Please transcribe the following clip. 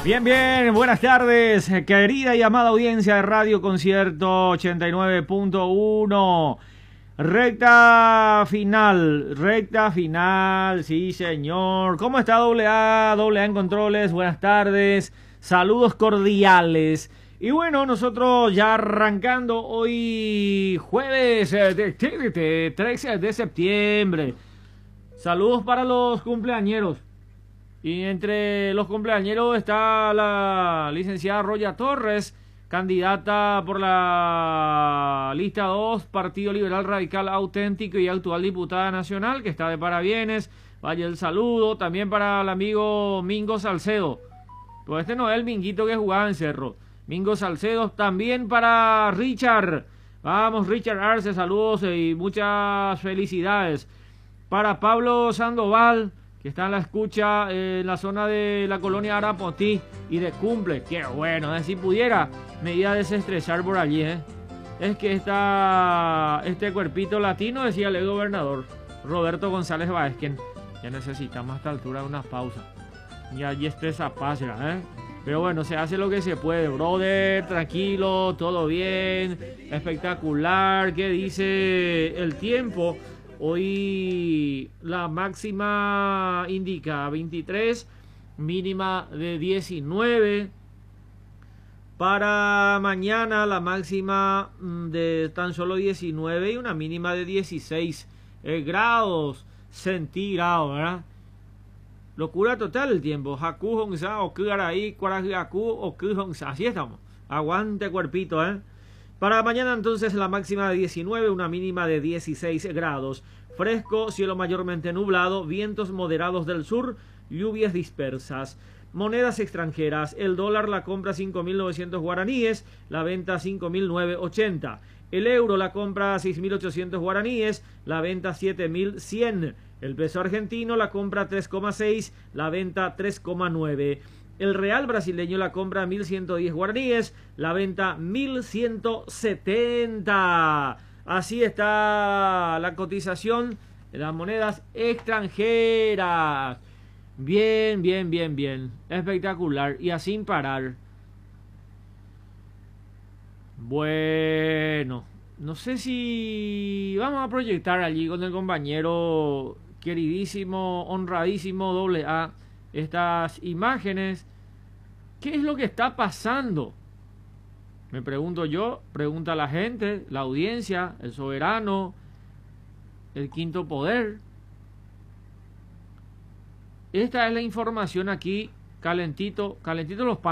Bien, bien, buenas tardes, querida y amada audiencia de Radio Concierto 89.1. Recta final, sí señor. ¿Cómo está AA en controles? Buenas tardes, saludos cordiales. Y bueno, nosotros ya arrancando hoy jueves 13 de septiembre. Saludos para los cumpleañeros. Y entre los cumpleañeros está la licenciada Roya Torres, candidata por la lista 2, Partido Liberal Radical Auténtico y actual diputada nacional, que está de parabienes. Vaya el saludo. También para el amigo Mingo Salcedo. Pues este no es el Minguito que jugaba en Cerro. Mingo Salcedo. También para Richard. Vamos, Richard Arce, saludos y muchas felicidades. Para Pablo Sandoval, que está en la escucha en la zona de la colonia Arapotí y de cumple. Qué bueno, si pudiera, me iba a desestresar por allí, Es que este cuerpito latino, decía el gobernador Roberto González Baezquén, ya necesitamos a esta altura unas pausas. Y allí estresa paz, Pero bueno, se hace lo que se puede, brother, tranquilo, todo bien, espectacular. ¿Qué dice el tiempo? Hoy la máxima indica 23, mínima de 19. Para mañana la máxima de tan solo 19 y una mínima de 16 grados centígrados, ¿verdad? Locura total el tiempo. Haku Hongsa, Okuraí, Kwarajaku, Okujongsa. Así estamos. Aguante cuerpito, Para mañana entonces la máxima de 19, una mínima de 16 grados. Fresco, cielo mayormente nublado, vientos moderados del sur, lluvias dispersas. Monedas extranjeras, el dólar la compra 5.900 guaraníes, la venta 5.980. El euro la compra 6.800 guaraníes, la venta 7.100. El peso argentino la compra 3,6, la venta 3,9. El real brasileño la compra 1.110 guaraníes, la venta 1.170. Así está la cotización de las monedas extranjeras. Bien. Espectacular. Y así sin parar. Bueno, no sé si vamos a proyectar allí con el compañero queridísimo, honradísimo AA estas imágenes. ¿Qué es lo que está pasando? Me pregunto yo, pregunta la gente, la audiencia, el soberano, el quinto poder. Esta es la información aquí, calentito los panes.